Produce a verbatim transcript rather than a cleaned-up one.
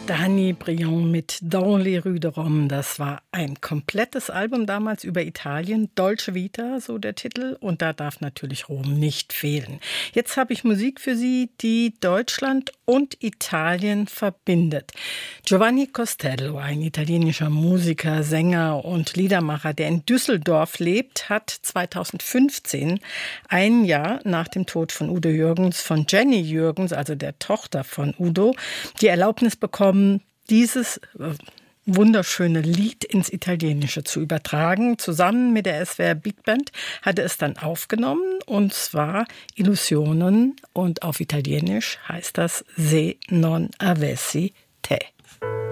Danny Briand mit Dans les rues de Rome. Das war ein komplettes Album damals über Italien. Dolce Vita, so der Titel. Und da darf natürlich Rom nicht fehlen. Jetzt habe ich Musik für Sie, die Deutschland und Italien verbindet. Giovanni Costello, ein italienischer Musiker, Sänger und Liedermacher, der in Düsseldorf lebt, hat zweitausendfünfzehn, ein Jahr nach dem Tod von Udo Jürgens, von Jenny Jürgens, also der Tochter von Udo, die Erlaubnis bekommen, dieses wunderschöne Lied ins Italienische zu übertragen. Zusammen mit der S W R Big Band hat er es dann aufgenommen, und zwar Illusionen, und auf Italienisch heißt das Se non avessi te.